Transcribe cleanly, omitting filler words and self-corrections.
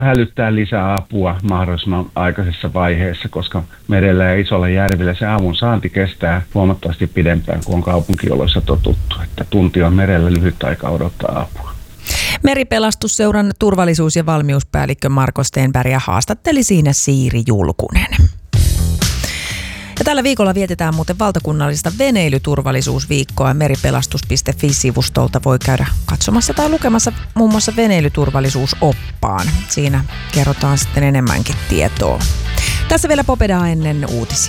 hälyttää lisää apua mahdollisimman aikaisessa vaiheessa, koska merellä ja isolla järvellä se avun saanti kestää huomattavasti pidempään kuin on kaupunkioloissa totuttu. Että tunti on merellä lyhyt aika odottaa apua. Meripelastusseuran turvallisuus- ja valmiuspäällikkö Marko Stenberg haastatteli siinä Siiri Julkunen. Ja tällä viikolla vietetään muuten valtakunnallista veneilyturvallisuusviikkoa. Meripelastus.fi-sivustolta voi käydä katsomassa tai lukemassa muun muassa veneilyturvallisuusoppaan. Siinä kerrotaan sitten enemmänkin tietoa. Tässä vielä Popedaa ennen uutisia.